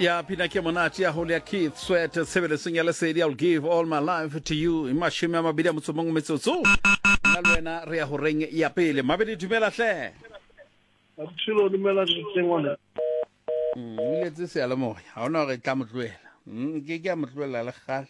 Ya phina ke monate ya hole ya Keith Sweat sebeletsong ya lesedi. I'll give all my life to you. Imashumi amabedi a motso mongwe metsotso nna le wena re ya ho reng ya pele. Mabedi dumela hle. Tshilo dumela tsengwana. Ile tse se ala moya ha ona re tla motloela ke a motloela le gale.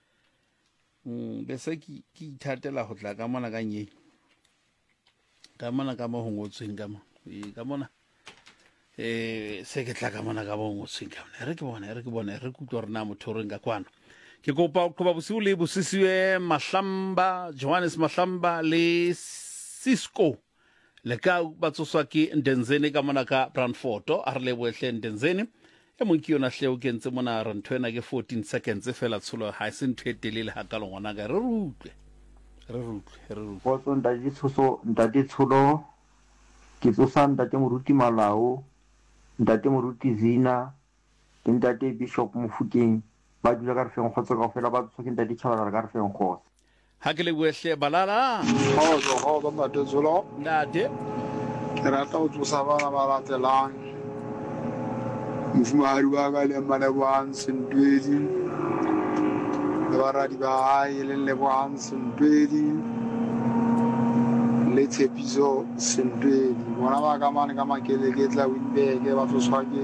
Bese ke ithatela ho tla ka mona ka nyeng ka mona ka mo hongotsweng ka mona ka mona se ke tla ka mona ka bo ngotsweng ka mona re ke bona re kutlo rena motho reng ka kwana ke kopa qoba bosiu le bosisiwe Mahlamba Johannes Mahlamba le Cisco le ka batsoswa ke Ndenzeni ka mona ka Brandfort a re le boehle Ndenzeni e mong ke yona hle o kentse mona re nthwena ke 14 seconds fela tsholo ha se ntwe telele ha ka lengwana ka re rutle Potso ntate tsholo ke tsosa ntate moruti Malao ntate moruti Zina ntate Bishop Mofokeng ba dula ka re feng khotso ka fela ba tsosa ke ntate Tshabala ka re feng khotso ha ke le boehle balala Ho ntate tsholo ntate ke rata ho tsosa bana ba latelang mofumahadi wa ka le Malebohang Sentwedi le baradi ba hae le Lebohang Sentwedi le Tshepiso Sentwedi bona ba ka mane ka makele ke tla Windberg ba tsoswa ke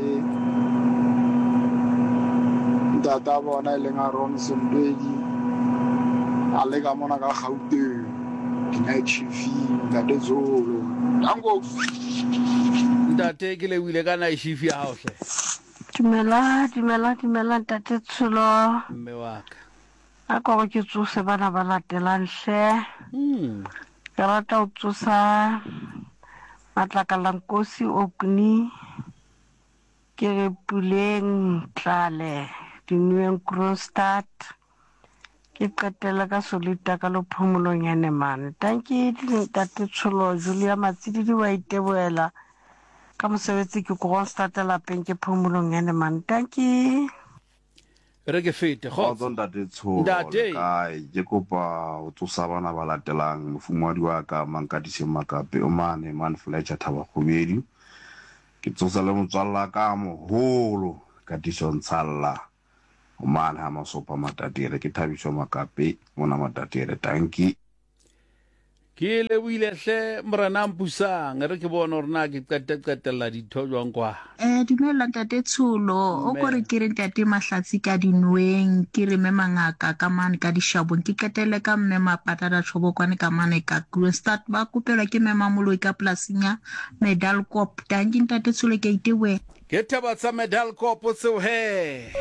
data bona le Aaron Sentwedi a le ka mona ka Gauteng Night Chief ntate Zolo dango ntate ke le wile ka Night Chief ya hao hle Dumela ntate Tsholo mme wa ka a go ke tsose bana ba latelang hle ke rata ho tsosa Matlakalankosi Okuni ke re Puleng Tlale Dinweng Kroonstad ke qetela ka Solita ka lophomolong ya Nemane tanki ntate Tsholo Julia Matsidi wa iteboela ka mosebetsi ke Kroonstad lapeng ke phomolong ya Nemane tanki re ke fete go ntate Tsholo kae ke kopa ho tsosa bana ba latelang mofumadi wa ka Mankadise Makape o mane man Fletcher Thaba Khobedi ke tsosa le motswalla ka moholo Katiso Ntshalla o mane ha Masopa Matatele ke Thabiso Makape mona Matatele tanki ke le wile hle morana Mpusang re ke bona rena ke qetella ditho jwang kwa dumela ntate Tsholo o gore ke re ntate Mahlatsi ka Dinweng ke re memangaka ka mane ka dishabong ke qetele ka mme Mapatala Tshobokwane ka mane ka Kroonstad ba kopelwa ke mema moloi ka polasing ya Medal Corp tanki ntate Tsholo ke itewe ke thaba tsa Medal Corp tseo he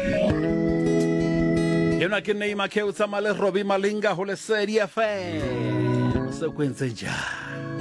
yena ke Neymar ke utsa male Robbie Malinga ho le Serie A se kwenze njani